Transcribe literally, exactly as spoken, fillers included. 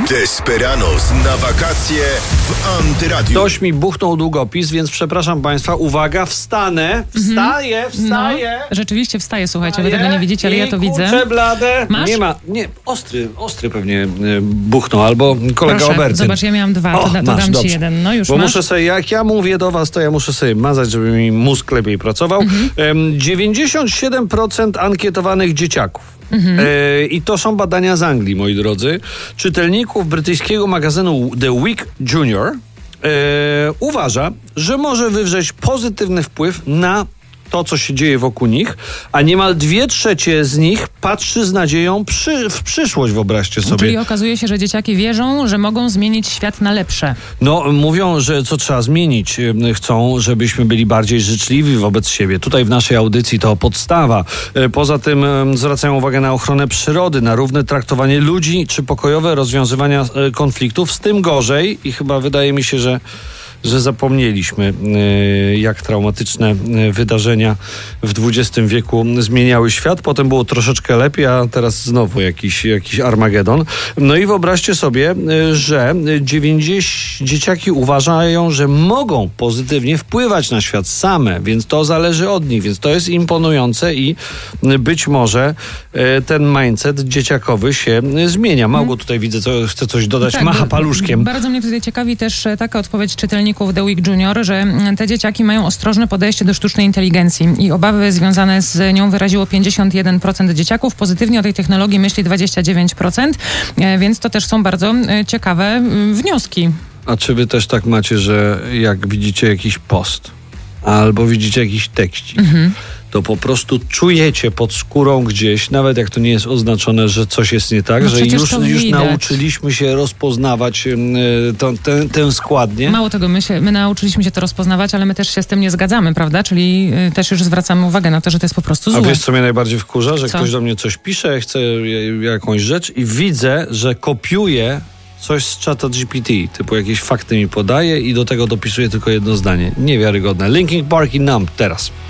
Desperados na wakacje w Antyradiu. Ktoś mi buchnął długopis, więc przepraszam Państwa, uwaga, wstanę, wstaję, wstaję. No, rzeczywiście wstaję, słuchajcie, wy tego nie widzicie, ale ja to widzę. Kurczę blade. Masz? Nie ma, nie, ostry, ostry pewnie e, buchnął, albo kolega Proszę, Obercyn. zobacz, ja miałam dwa, O, to, da, to masz, dam dobrze. ci jeden. No już Bo masz. muszę sobie, jak ja mówię do was, to ja muszę sobie mazać, żeby mi mózg lepiej pracował. Mhm. dziewięćdziesiąt siedem procent ankietowanych dzieciaków. Mhm. E, I to są badania z Anglii, moi drodzy. Czytelników brytyjskiego magazynu The Week Junior e, uważa, że może wywrzeć pozytywny wpływ na to, co się dzieje wokół nich, a niemal dwie trzecie z nich patrzy z nadzieją przy, w przyszłość, wyobraźcie sobie. Czyli okazuje się, że dzieciaki wierzą, że mogą zmienić świat na lepsze. No, mówią, że co trzeba zmienić. Chcą, żebyśmy byli bardziej życzliwi wobec siebie. Tutaj w naszej audycji to podstawa. Poza tym zwracają uwagę na ochronę przyrody, na równe traktowanie ludzi, czy pokojowe rozwiązywania konfliktów. Z tym gorzej i chyba wydaje mi się, że że zapomnieliśmy, jak traumatyczne wydarzenia w dwudziestym wieku zmieniały świat. Potem było troszeczkę lepiej, a teraz znowu jakiś, jakiś Armagedon. No i wyobraźcie sobie, że dziewięćdziesiąt dzieciaki uważają, że mogą pozytywnie wpływać na świat same, więc to zależy od nich, więc to jest imponujące i być może ten mindset dzieciakowy się zmienia. Małgo tutaj widzę, co chce coś dodać, tak, macha paluszkiem. Bardzo mnie tutaj ciekawi też taka odpowiedź czytelników The Week Junior, że te dzieciaki mają ostrożne podejście do sztucznej inteligencji i obawy związane z nią wyraziło pięćdziesiąt jeden procent dzieciaków. Pozytywnie o tej technologii myśli dwadzieścia dziewięć procent, więc to też są bardzo ciekawe wnioski. A czy wy też tak macie, że jak widzicie jakiś post albo widzicie jakiś tekścik, mhm. to po prostu czujecie pod skórą gdzieś, nawet jak to nie jest oznaczone, że coś jest nie tak, no że już, już nauczyliśmy się rozpoznawać yy, to, tę, tę składnię. Mało tego, my, się, my nauczyliśmy się to rozpoznawać, ale my też się z tym nie zgadzamy, prawda? Czyli yy, też już zwracamy uwagę na to, że to jest po prostu złe. A wiesz, co mnie najbardziej wkurza? Że co? Ktoś do mnie coś pisze, chce jakąś rzecz i widzę, że kopiuje coś z czata G P T, typu jakieś fakty mi podaje i do tego dopisuje tylko jedno zdanie. Niewiarygodne. Linkin Park i Numb teraz.